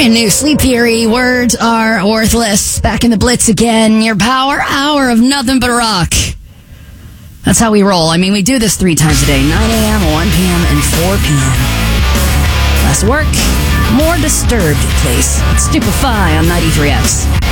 Brand new Sleep Theory. Words are worthless. Back in the Blitz again. Your power hour of nothing but rock. That's how we roll. I mean, we do this 3 times a day. 9 a.m., 1 p.m., and 4 p.m. Less work, more disturbed, please. Stupefy on 93X.